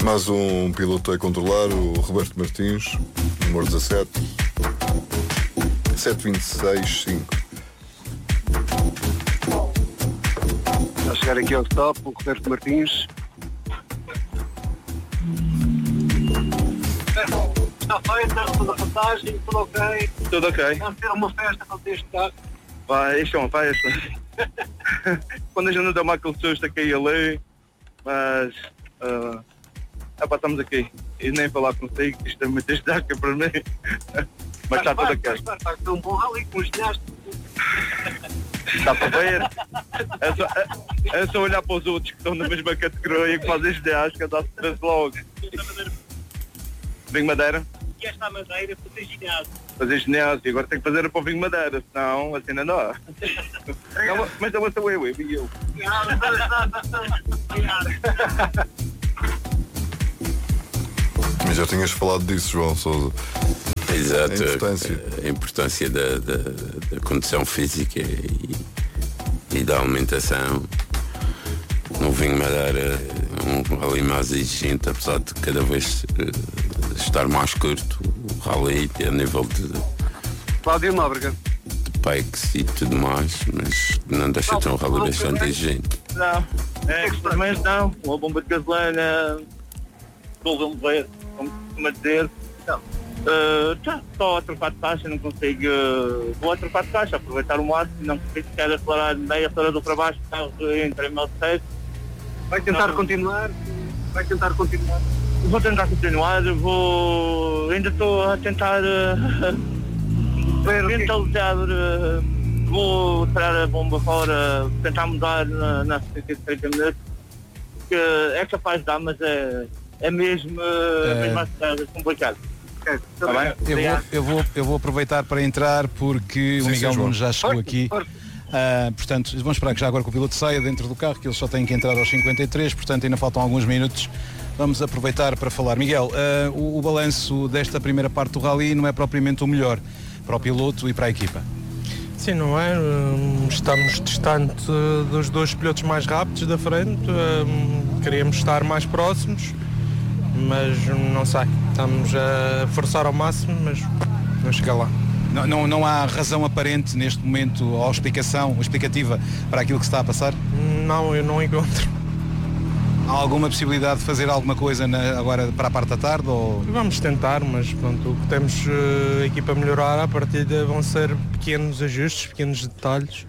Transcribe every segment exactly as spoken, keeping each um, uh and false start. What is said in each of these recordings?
Mais um piloto a controlar, o Roberto Martins, número dezassete, sete vinte e seis cinco. A chegar aqui ao stop, o Roberto Martins. Está feita, toda a passagem, tudo ok. Tudo ok. Vamos ter uma festa quando este carro. Vai, isto é uma festa. Quando a gente não dá uma susto aqui e ali, mas uh, epá, estamos aqui. E nem falar consigo, isto é muito estaca para mim. Mas está tudo ok. Está a ser um bom rally com os ginastas. Dá para ver. É só, é, é só olhar para os outros que estão na mesma categoria e que fazem as ginástica, dá-se para ver logo. Vinho Madeira? E esta madeira para fazer ginásio. Fazer ginásio, agora tem que fazer para o Vinho Madeira, senão assim não dá. Não, mas eu sou eu, eu e eu. Mas já tinhas falado disso, João Sousa. Exato, a importância, a importância da, da, da condição física e, e da alimentação. No Vinho Madeira é um rally mais exigente, apesar de cada vez uh, estar mais curto o rally a nível de, Cláudio Nóbrega. de pecs e tudo mais, mas não deixa de ser um rally bastante exigente. Não, é, mas não, uma bomba de gasolina, vou ver, como costuma dizer. Não. Uh, já estou a trocar de caixa, não consigo. Uh, vou a trocar de caixa, aproveitar o máximo, não consigo sequer acelerar meia acelerador para baixo, o carro entra em modo seis. Vai tentar não. continuar? Vai tentar continuar? Vou tentar continuar, vou. Ainda estou a tentar. Uh, mentalizar. Uh, vou tirar a bomba fora, tentar mudar na, na setenta e trinta minutos. Que é capaz de dar, mas é, é mesmo, uh, é. mesmo é complicado. Tá bem? Eu, vou, eu, vou, eu vou aproveitar para entrar porque sim, o Miguel Nunes já chegou aqui. Uh, portanto, vamos esperar que já agora que o piloto saia dentro do carro, que eles só têm que entrar aos cinquenta e três, portanto ainda faltam alguns minutos. Vamos aproveitar para falar. Miguel, uh, o, o balanço desta primeira parte do rally não é propriamente o melhor para o piloto e para a equipa. Sim, não é? Estamos distante dos dois pilotos mais rápidos da frente, queríamos estar mais próximos, mas não sei, estamos a forçar ao máximo, mas não chega lá. Não, não, não há razão aparente neste momento ou explicação, ou explicativa para aquilo que se está a passar? Não, eu não encontro. Há alguma possibilidade de fazer alguma coisa na, agora para a parte da tarde? Ou... Vamos tentar, mas pronto, o que temos uh, aqui para melhorar à partida vão ser pequenos ajustes, pequenos detalhes,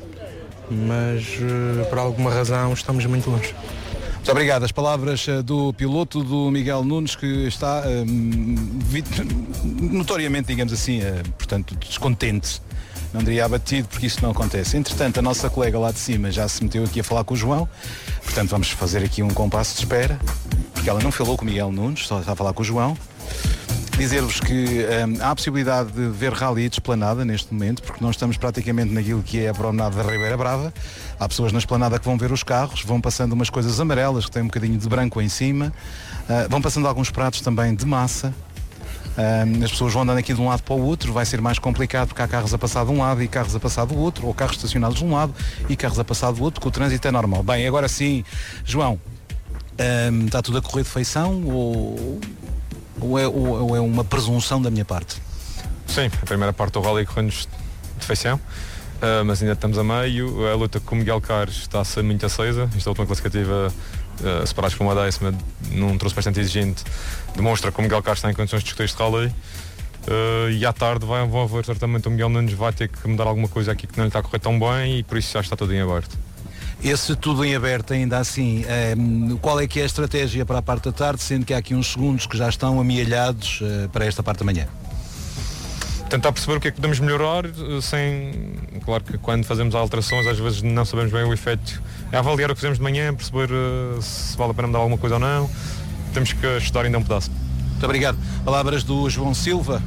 mas uh, por alguma razão estamos muito longe. Muito obrigado. As palavras do piloto, do Miguel Nunes, que está um, notoriamente, digamos assim, uh, portanto, descontente. Não diria abatido, porque isso não acontece. Entretanto, a nossa colega lá de cima já se meteu aqui a falar com o João. Portanto, vamos fazer aqui um compasso de espera, porque ela não falou com o Miguel Nunes, só está a falar com o João. Dizer-vos que um, há a possibilidade de ver rally de esplanada neste momento, porque nós estamos praticamente naquilo que é a promenade da Ribeira Brava. Há pessoas na esplanada que vão ver os carros, vão passando umas coisas amarelas que têm um bocadinho de branco em cima, uh, vão passando alguns pratos também de massa. Uh, as pessoas vão andando aqui de um lado para o outro, vai ser mais complicado porque há carros a passar de um lado e carros a passar do outro, ou carros estacionados de um lado e carros a passar do outro, que o trânsito é normal. Bem, agora sim, João, uh, está tudo a correr de feição ou... Ou é, ou é uma presunção da minha parte? Sim, a primeira parte do rally correu-nos de feição, uh, mas ainda estamos a meio. A luta com o Miguel Carlos está a ser muito acesa. Esta última classificativa, uh, separados por uma décima, num troço bastante exigente, demonstra que o Miguel Carlos está em condições de discutir este rally. Uh, e à tarde vai, vão haver certamente o Miguel Nunes vai ter que mudar alguma coisa aqui que não lhe está a correr tão bem e por isso já está tudo em aberto. Esse tudo em aberto ainda assim, um, qual é que é a estratégia para a parte da tarde, sendo que há aqui uns segundos que já estão amealhados uh, para esta parte da manhã? Tentar perceber o que é que podemos melhorar, sem... Claro que quando fazemos alterações às vezes não sabemos bem o efeito. É avaliar o que fizemos de manhã, perceber uh, se vale a pena mudar alguma coisa ou não. Temos que estudar ainda um pedaço. Muito obrigado. Palavras do João Silva.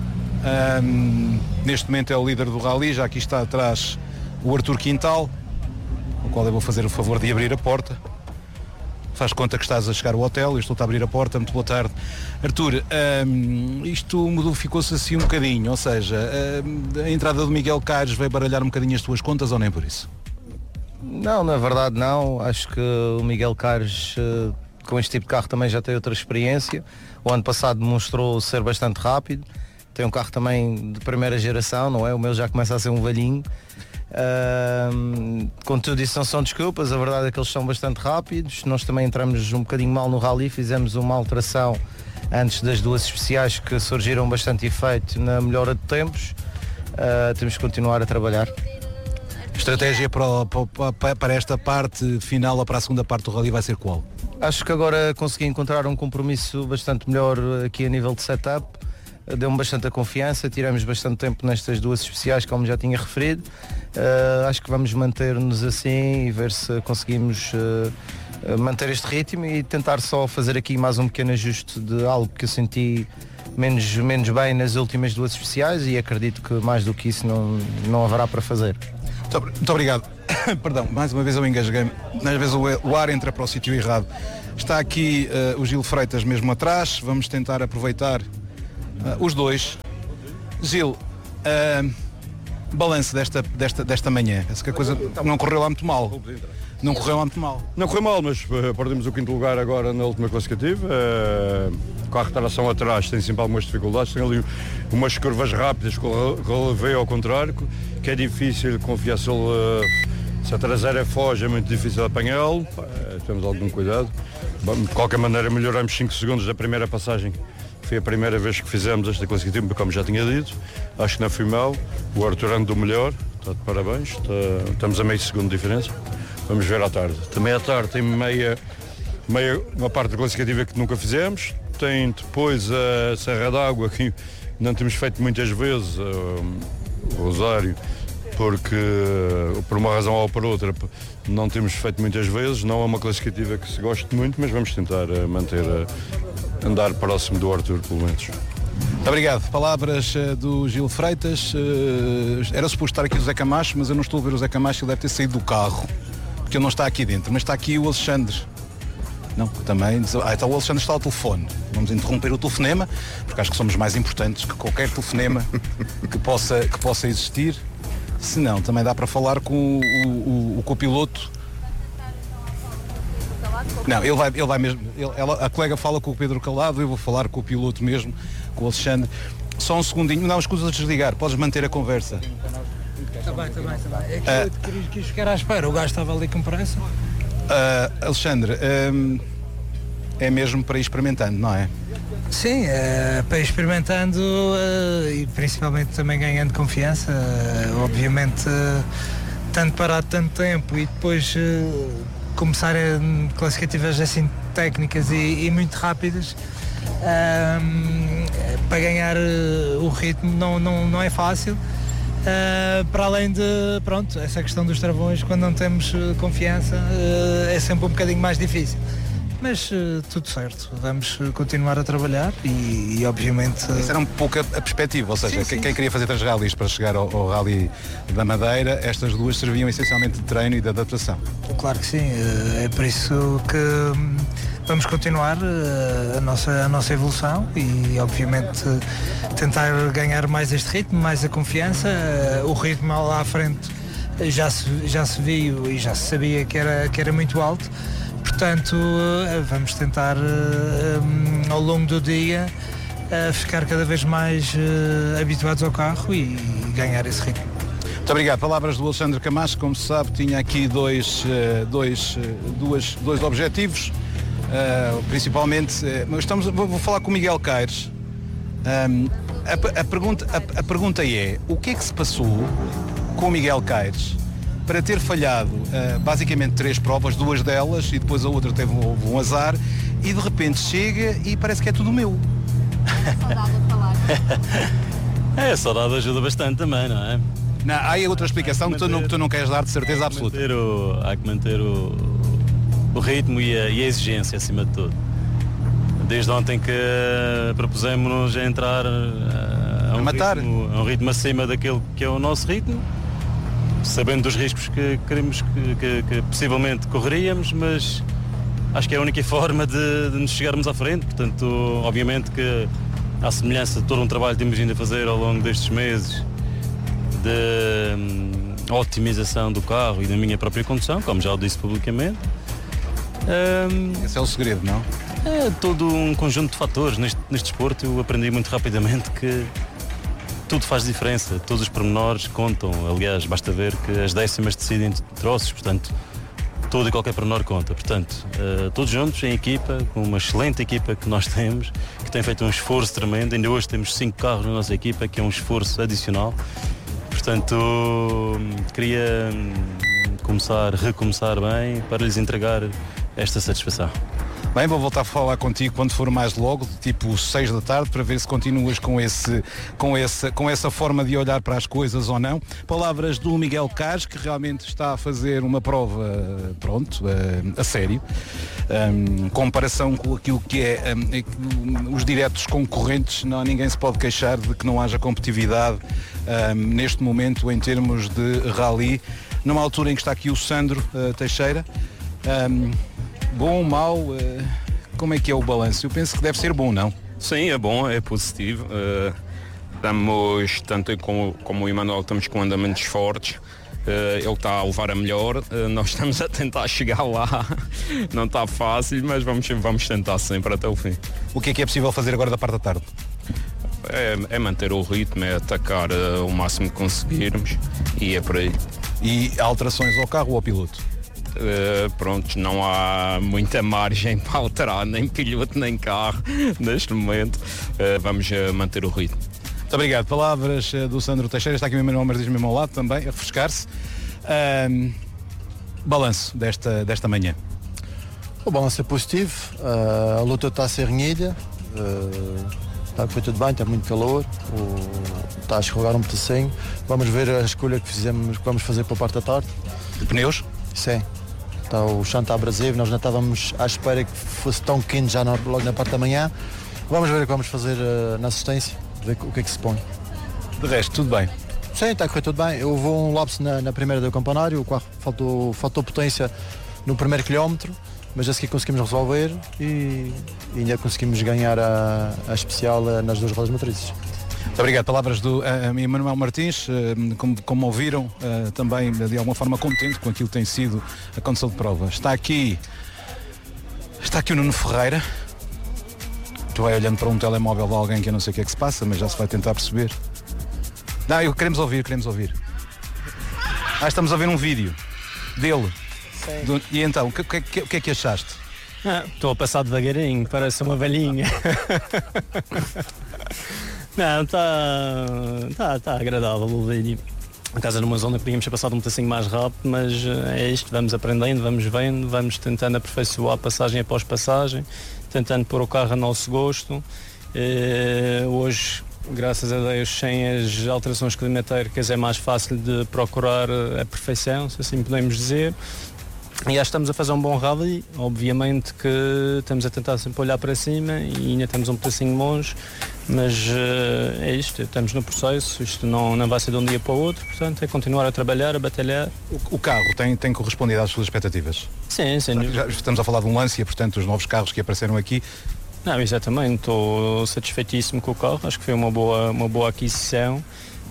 Um, neste momento é o líder do rally, já aqui está atrás o Artur Quintal, o qual eu vou fazer o favor de abrir a porta. Faz conta que estás a chegar ao hotel, eu estou a abrir a porta. Muito boa tarde. Artur, um, isto modificou-se assim um bocadinho, ou seja, um, a entrada do Miguel Carlos veio baralhar um bocadinho as tuas contas ou nem por isso? Não, na verdade não. Acho que o Miguel Carlos uh, com este tipo de carro também já tem outra experiência. O ano passado demonstrou ser bastante rápido. Tem um carro também de primeira geração, não é? O meu já começa a ser um velhinho. Uh, contudo, isso não são desculpas, a verdade é que eles são bastante rápidos. Nós também entramos um bocadinho mal no rally, fizemos uma alteração antes das duas especiais que surgiram bastante efeito na melhora de tempos. Uh, temos que continuar a trabalhar. Estratégia para, o, para, para esta parte final ou para a segunda parte do rally vai ser qual? Acho que agora consegui encontrar um compromisso bastante melhor aqui a nível de setup. Deu-me bastante a confiança, tiramos bastante tempo nestas duas especiais, como já tinha referido. Uh, acho que vamos manter-nos assim e ver se conseguimos uh, manter este ritmo e tentar só fazer aqui mais um pequeno ajuste de algo que eu senti menos, menos bem nas últimas duas especiais e acredito que mais do que isso não, não haverá para fazer. Muito, muito obrigado. Perdão, mais uma vez eu engasguei-me. Às vezes o, o ar entra para o sítio errado. Está aqui uh, o Gil Freitas mesmo atrás, vamos tentar aproveitar Uh, os dois. Gil, uh, balanço desta, desta, desta manhã. Parece que a coisa não correu lá muito mal. Não correu lá muito mal. Não correu mal, mas uh, perdemos o quinto lugar agora na última classificativa. Uh, com a retração atrás tem sempre algumas dificuldades. Tem ali umas curvas rápidas com o relevé ao contrário, que é difícil confiar se ele, uh, se a traseira foge, é muito difícil apanhá-lo. Uh, temos algum cuidado. De qualquer maneira, melhoramos cinco segundos da primeira passagem. Foi a primeira vez que fizemos esta classificativa, como já tinha dito. Acho que não fui mal. O Arthur andou melhor. Está de parabéns. Está, estamos a meio segundo de diferença. Vamos ver à tarde. Também à tarde tem meia, meia, uma parte da classificativa que nunca fizemos. Tem depois a Serra d'Água, que não temos feito muitas vezes, o Rosário, porque por uma razão ou por outra não temos feito muitas vezes. Não é uma classificativa que se goste muito, mas vamos tentar manter andar próximo do Arthur, pelo menos. Muito obrigado. Palavras uh, do Gil Freitas. Uh, era suposto estar aqui o Zé Camacho, mas eu não estou a ver o Zé Camacho, ele deve ter saído do carro, porque ele não está aqui dentro, mas está aqui o Alexandre. Não, também. Ah, então o Alexandre está ao telefone. Vamos interromper o telefonema, porque acho que somos mais importantes que qualquer telefonema que possa, que possa existir. Se não, também dá para falar com o, o, o copiloto. Não, ele vai, ele vai mesmo. Ele, ela, a colega fala com o Pedro Calado, eu vou falar com o piloto mesmo, com o Alexandre. Só um segundinho. Não, escusa de desligar, podes manter a conversa. Está bem, está bem, está bem. É que uh, eu quis, quis ficar à espera, o gajo estava ali com pressa. Uh, Alexandre, um, é mesmo para ir experimentando, não é? Sim, é para ir experimentando uh, e principalmente também ganhando confiança. Uh, obviamente, uh, tanto parado tanto tempo e depois. Uh, começar a classificativas assim técnicas e, e muito rápidas um, para ganhar uh, o ritmo não, não, não é fácil, uh, para além de, pronto, essa questão dos travões, quando não temos uh, confiança uh, é sempre um bocadinho mais difícil, mas uh, tudo certo, vamos continuar a trabalhar e, e obviamente... Uh... Essa era um pouco a, a perspectiva, ou seja, sim, sim. Quem queria fazer três rallies para chegar ao, ao rally da Madeira, estas duas serviam essencialmente de treino e de adaptação. Claro que sim, uh, é por isso que um, vamos continuar uh, a, nossa, a nossa evolução e obviamente uh, tentar ganhar mais este ritmo, mais a confiança, uh, o ritmo lá à frente já se, já se viu e já se sabia que era, que era muito alto. Portanto, vamos tentar ao longo do dia ficar cada vez mais habituados ao carro e ganhar esse ritmo. Muito obrigado. Palavras do Alexandre Camacho. Como se sabe, tinha aqui dois, dois, dois, dois objetivos, principalmente. Mas estamos, vou falar com o Miguel Caires. A, a, pergunta, a, a pergunta é: o que é que se passou com o Miguel Caires para ter falhado uh, basicamente três provas, duas delas, e depois a outra teve um, um azar, e de repente chega e parece que é tudo meu? Saudade a falar. É, a saudade ajuda bastante também, não é? Não, há aí outra explicação que, que, tu não, que tu não queres dar de certeza há que absoluta. Manter o, há que manter o, o ritmo e a, e a exigência acima de tudo. Desde ontem que propusemos-nos a entrar a, a, um a matar. Ritmo, a um ritmo acima daquele que é o nosso ritmo, sabendo dos riscos que queremos que, que, que possivelmente correríamos, mas acho que é a única forma de, de nos chegarmos à frente. Portanto, obviamente que à semelhança de todo um trabalho que temos vindo a fazer ao longo destes meses de hum, otimização do carro e da minha própria condução, como já o disse publicamente, Um, Esse é o segredo, não? É todo um conjunto de fatores. Neste, neste desporto eu aprendi muito rapidamente que tudo faz diferença, todos os pormenores contam. Aliás, basta ver que as décimas decidem troços, portanto, todo e qualquer pormenor conta. Portanto, uh, todos juntos em equipa, com uma excelente equipa que nós temos, que tem feito um esforço tremendo. Ainda hoje temos cinco carros na nossa equipa, que é um esforço adicional. Portanto, queria começar, recomeçar bem para lhes entregar esta satisfação. Bem, vou voltar a falar contigo quando for mais logo, tipo seis da tarde, para ver se continuas com, esse, com, esse, com essa forma de olhar para as coisas ou não. Palavras do Miguel Cars, que realmente está a fazer uma prova, pronto, a, a sério, um, comparação com aquilo que é um, os diretos concorrentes. Não, ninguém se pode queixar de que não haja competitividade um, neste momento em termos de rally, numa altura em que está aqui o Sandro uh, Teixeira. Um, Bom, mau, uh, como é que é o balanço? Eu penso que deve ser bom, não? Sim, é bom, é positivo. Uh, estamos, tanto como, como o Emanuel, estamos com andamentos fortes. Uh, ele está a levar a melhor. Uh, nós estamos a tentar chegar lá. Não está fácil, mas vamos, vamos tentar sempre até o fim. O que é que é possível fazer agora da parte da tarde? É, é manter o ritmo, é atacar uh, o máximo que conseguirmos e é por aí. E alterações ao carro ou ao piloto? Uh, pronto, não há muita margem para alterar, nem piloto nem carro neste momento. Uh, vamos uh, manter o ritmo. Muito obrigado. Palavras uh, do Sandro Teixeira. Está aqui o Emanuel Martins mesmo ao lado também, a refrescar-se. Uh, balanço desta, desta manhã. O balanço é positivo. Uh, a luta está a ser renhida. Uh, está a correr tudo bem, está muito calor. O, está a escorregar um pedacinho. Vamos ver a escolha que fizemos, que vamos fazer para a parte da tarde. De pneus? Sim. Então, o chão está abrasivo, nós não estávamos à espera que fosse tão quente já no, logo na parte da manhã. Vamos ver o que vamos fazer uh, na assistência, ver o que é que se põe. De resto, tudo bem? Sim, está a correr tudo bem. Houve um lapso na, na primeira do campanário, o carro faltou, faltou potência no primeiro quilómetro, mas a seguir conseguimos resolver e, e ainda conseguimos ganhar a, a especial uh, nas duas rodas motrizes. Muito obrigado. Palavras do uh, Emanuel Martins, uh, como, como ouviram, uh, também de alguma forma contente com aquilo que tem sido a condição de prova. Está aqui, está aqui o Nuno Ferreira. Tu vai olhando para um telemóvel de alguém que eu não sei o que é que se passa, mas já se vai tentar perceber. Não, eu, queremos ouvir, queremos ouvir. Ah, estamos a ver um vídeo dele. Do, e então, o que, que, que é que achaste? Estou ah, a passar devagarinho, parece uma velhinha. Não, está tá, tá agradável o vídeo. A casa numa zona que podíamos ter passado um pedacinho mais rápido, mas é isto, vamos aprendendo, vamos vendo, vamos tentando aperfeiçoar passagem após passagem, tentando pôr o carro a nosso gosto. E, hoje, graças a Deus, sem as alterações climatéricas é mais fácil de procurar a perfeição, se assim podemos dizer. E já estamos a fazer um bom rally, obviamente que estamos a tentar sempre olhar para cima e ainda estamos um pedacinho longe, mas uh, é isto, estamos no processo, isto não, não vai ser de um dia para o outro, portanto é continuar a trabalhar, a batalhar. O, o carro tem, tem correspondido às suas expectativas? Sim, sim. Já estamos a falar de um Lancia, portanto os novos carros que apareceram aqui. Não, exatamente, estou satisfeitíssimo com o carro, acho que foi uma boa, uma boa aquisição.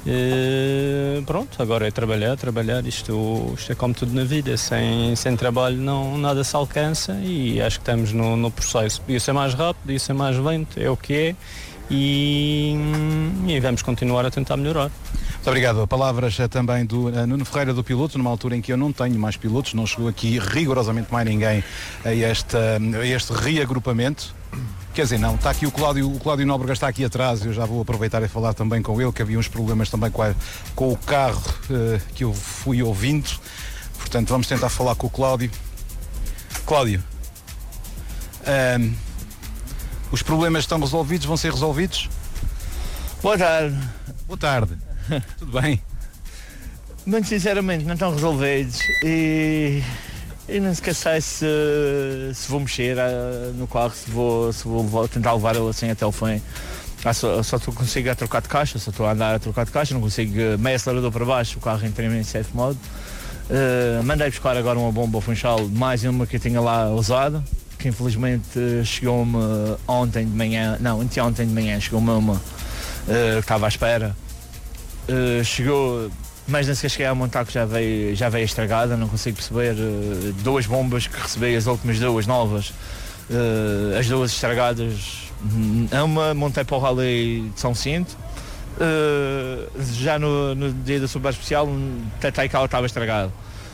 E pronto, agora é trabalhar, trabalhar, isto, isto é como tudo na vida, sem, sem trabalho não, nada se alcança e acho que estamos no, no processo. Podia ser mais rápido, podia ser mais lento, é o que é e, e vamos continuar a tentar melhorar. Muito obrigado. Palavras também do uh, Nuno Ferreira, do piloto, numa altura em que eu não tenho mais pilotos, não chegou aqui rigorosamente mais ninguém a, esta, a este reagrupamento. Quer dizer, não, está aqui o Cláudio, o Cláudio Nóbrega está aqui atrás, eu já vou aproveitar e falar também com ele, que havia uns problemas também com, a, com o carro uh, que eu fui ouvindo, portanto vamos tentar falar com o Cláudio. Cláudio, um, os problemas estão resolvidos, vão ser resolvidos? Boa tarde. Boa tarde. Tudo bem? Muito sinceramente não estão resolvidos e... E não sequer sei se, se vou mexer uh, no carro, se vou, se vou levar, tentar levar ele assim até o fim. Ah, só, só consigo a trocar de caixa, só estou a andar a trocar de caixa, não consigo uh, meio acelerador para baixo, o carro inteiramente em safe mode. Uh, mandei buscar agora uma bomba Funchal, mais uma que eu tinha lá usada, que infelizmente uh, chegou-me ontem de manhã, não, anteontem de manhã, chegou-me uma uh, que estava à espera. Uh, chegou mas nem sequer cheguei a montar, que já veio, já veio estragada, não consigo perceber. Uh, duas bombas que recebi, as últimas duas novas, uh, as duas estragadas. Uma montei para o Rally de São Vicente, uh, já no, no dia da Super Especial, tentei que ela estava estragada.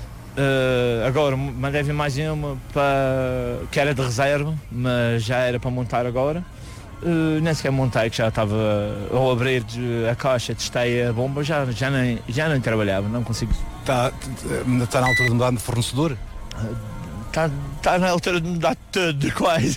Uh, agora mandei vir mais uma para, que era de reserva, mas já era para montar agora. Uh, nem sequer montei, que já estava ao abrir a caixa, testei a bomba, já, já, nem, já nem trabalhava, não consigo. Está tá na altura de mudar de fornecedor? Está tá na altura de mudar tudo, quase.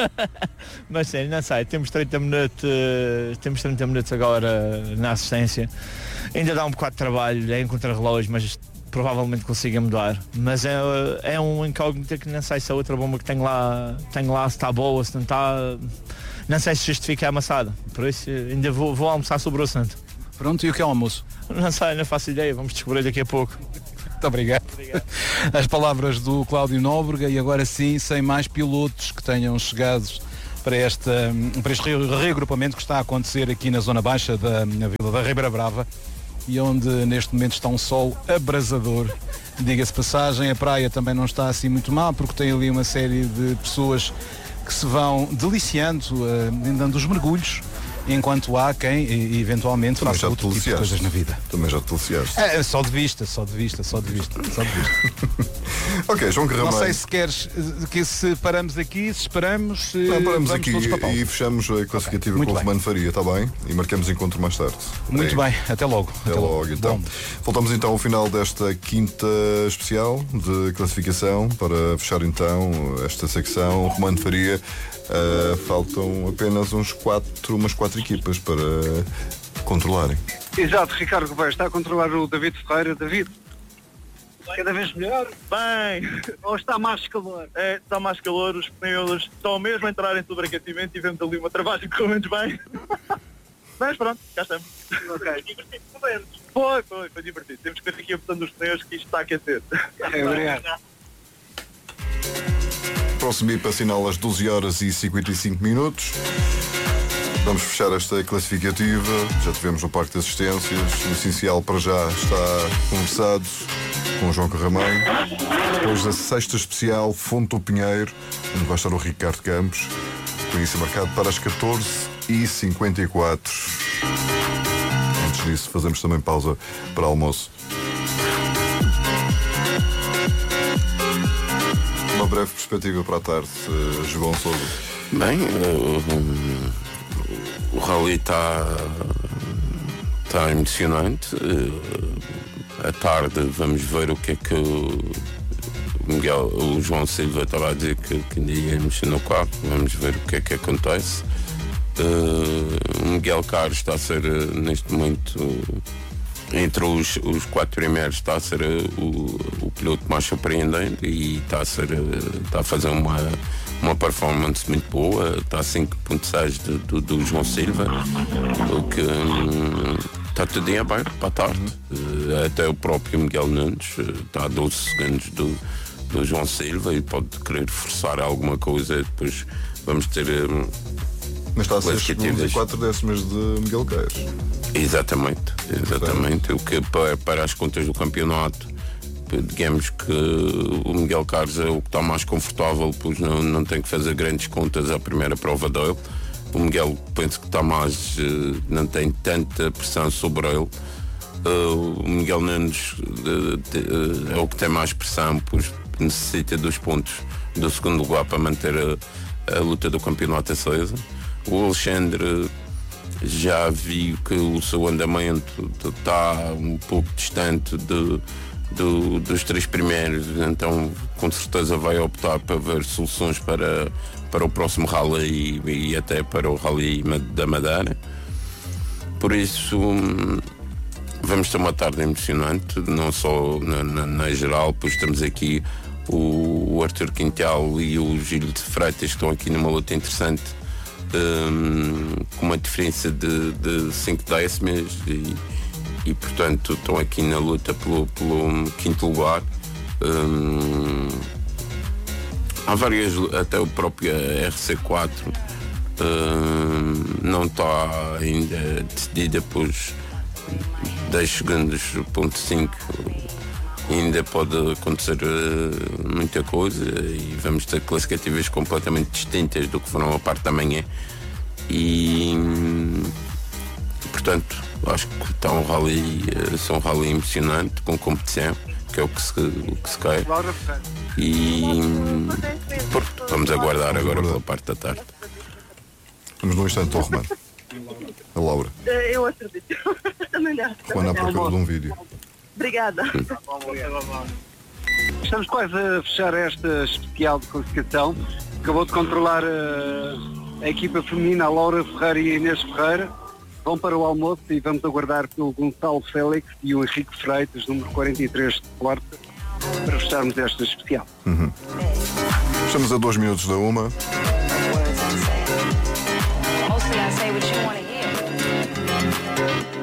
Mas sim, não sei, temos trinta minutos, uh, temos trinta minutos agora na assistência. Ainda dá um bocado de trabalho, é encontrar relógio, mas provavelmente consiga mudar. Mas é, é um incógnito que não sei se a outra bomba que tenho lá, tenho lá se está boa, se não está. Não sei se justifica a amassada, por isso ainda vou, vou almoçar sobre o assunto. Pronto, e o que é o almoço? Não sei, não faço ideia, vamos descobrir daqui a pouco. Muito obrigado. obrigado. As palavras do Cláudio Nóbrega, e agora sim, sem mais pilotos que tenham chegado para, esta, para este reagrupamento que está a acontecer aqui na zona baixa da Vila da Ribeira Brava, e onde neste momento está um sol abrasador. Diga-se passagem, a praia também não está assim muito má, porque tem ali uma série de pessoas que se vão deliciando, uh, dando os mergulhos, enquanto há quem e, eventualmente também faça outro tipo de coisas na vida. Também já te deliciaste. É, só de vista, só de vista, só de vista, só de vista. Ok, João Carrameiro. Não sei se queres que se paramos aqui, se esperamos, se não, paramos vamos aqui todos para a pausa. E fechamos a classificativa okay. com o Romano Faria, está bem? E marcamos encontro mais tarde. Muito bem. bem, até logo. Até, até logo, logo, então. Bom. Voltamos então ao final desta quinta especial de classificação para fechar então esta secção. Romano Faria. Uh, faltam apenas uns quatro, umas quatro equipas para controlarem. Exato, Ricardo Ribeiro está a controlar o David Ferreira. David, cada vez melhor? Bem, ou está mais calor? É, está mais calor, os pneus estão mesmo a entrar em sobreaquecimento e vemos ali uma travagem que menos bem. Mas pronto, cá estamos. Ok. Foi, foi, foi divertido. Temos que ver aqui a botão dos pneus que isto está a aquecer. É, obrigado. Próximo I P assinala às doze horas e cinquenta e cinco minutos. Vamos fechar esta classificativa. Já tivemos o Parque de Assistências. O essencial para já está conversado com o João Carrameiro. Depois a sexta especial, Fonte do Pinheiro, onde vai estar o Ricardo Campos. Com isso marcado para as catorze e cinquenta e quatro. Antes disso, fazemos também pausa para almoço. Uma breve perspectiva para a tarde, uh, João Sousa. Bem, uh, o rally está tá emocionante. Uh, à tarde vamos ver o que é que o, Miguel, o João Silva estava a dizer que, que ainda ia mexer no carro. Vamos ver o que é que acontece. Uh, o Miguel Carlos está a ser uh, neste momento uh, entre os, os quatro primeiros está a ser uh, o, o piloto mais surpreendente e está a, ser, uh, está a fazer uma, uma performance muito boa. Está a cinco ponto seis do, do, do João Silva, o que um, está tudo em aberto para a tarde. Uh, até o próprio Miguel Nunes uh, está a doze segundos do, do João Silva e pode querer forçar alguma coisa. Depois vamos ter um, mas está a seis segundos e quatro décimas de Miguel Caires. Exatamente, exatamente. O que para, para as contas do campeonato, digamos que o Miguel Caires é o que está mais confortável, pois não, não tem que fazer grandes contas à primeira prova dele. O Miguel penso que está mais, não tem tanta pressão sobre ele. O Miguel Nunes é o que tem mais pressão, pois necessita dos pontos do segundo lugar para manter a, a luta do campeonato acesa. O Alexandre já viu que o seu andamento está um pouco distante de, de, dos três primeiros, então com certeza vai optar para ver soluções para, para o próximo rally e, e até para o rally da Madeira. Por isso vamos ter uma tarde emocionante, não só na, na, na geral, pois temos aqui o, o Arthur Quintal e o Gil de Freitas que estão aqui numa luta interessante. Um, com uma diferença de, de cinco décimas e, e portanto estão aqui na luta pelo, pelo quinto lugar. Um, há várias, até o próprio R C quatro um, não está ainda decidida, pois dez segundos, ponto cinco, ainda pode acontecer uh, muita coisa e vamos ter classificativas completamente distintas do que foram a parte da manhã e portanto acho que está um rally, uh, um rally emocionante com competição, que é o que se, o que se quer e pronto, vamos aguardar agora pela parte da tarde. Vamos num instante ao Romano. A Laura. Eu acredito. Também dá. Romano à procura de um vídeo. Obrigada. Estamos quase a fechar esta especial de classificação. Acabou de controlar uh, a equipa feminina, a Laura Ferreira e a Inês Ferreira. Vão para o almoço e vamos aguardar pelo Gonçalo Félix e o Henrique Freitas, número quarenta e três de Porta, para fecharmos esta especial. Uhum. Estamos a dois minutos da uma. Mostly I say what you want to hear.